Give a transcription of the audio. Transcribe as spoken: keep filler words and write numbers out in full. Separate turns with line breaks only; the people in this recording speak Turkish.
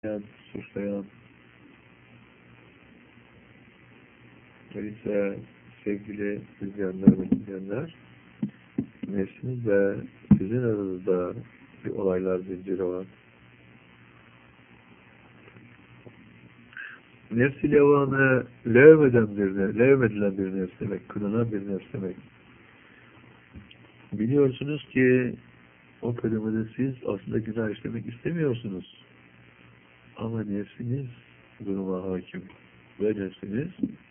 Yani suçlayan öyleyse sevgili izleyenler ve dinleyenler, nefsiniz ve sizin aranızda bir olaylar zinciri var. Nefs-i levvame levmeden bir, levmedilen bir nefs demek, kınınan bir nefs demek. Biliyorsunuz ki o kademede siz aslında günah işlemek istemiyorsunuz. Ama nefsiniz duruma hakim. Ve nefsiniz